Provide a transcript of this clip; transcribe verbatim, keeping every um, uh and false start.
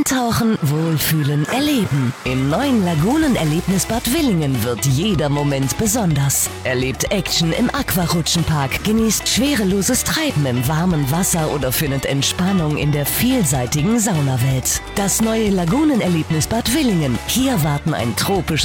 Eintauchen, wohlfühlen, erleben. Im neuen Lagunenerlebnisbad Willingen wird jeder Moment besonders. Erlebt Action im Aquarutschenpark, genießt schwereloses Treiben im warmen Wasser oder findet Entspannung in der vielseitigen Saunawelt. Das neue Lagunenerlebnisbad Willingen. Hier warten ein tropisches